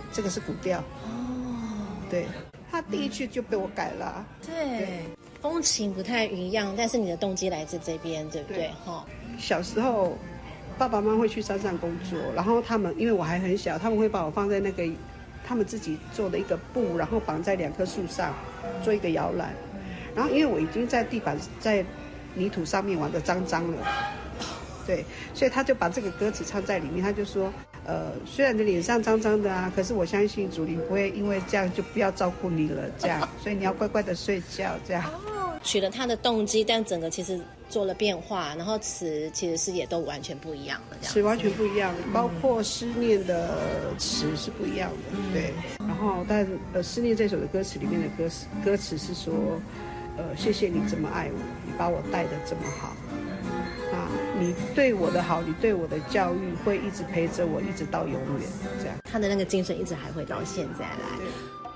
这个是古调。对，他第一句就被我改了。 对，风情不太一样，但是你的动机来自这边，对不对？ 小时候爸爸妈妈会去山上工作，然后他们因为我还很小，他们会把我放在那个他们自己做的一个布，然后绑在2棵树上做一个摇篮，然后因为我已经在地板在泥土上面玩得脏脏了，对，所以他就把这个歌词唱在里面，他就说虽然你脸上脏脏的啊，可是我相信主灵不会因为这样就不要照顾你了，这样，所以你要乖乖的睡觉，这样。 取了他的动机，但整个其实做了变化，然后词其实是也都完全不一样的， 词完全不一样的，包括思念的词是不一样的，对。然后但思念这首的歌词里面的歌词是说，谢谢你这么爱我，你把我带得这么好。你对我的好，你对我的教育会一直陪着我，一直到永远，这样。 他的那个精神一直还会到现在来。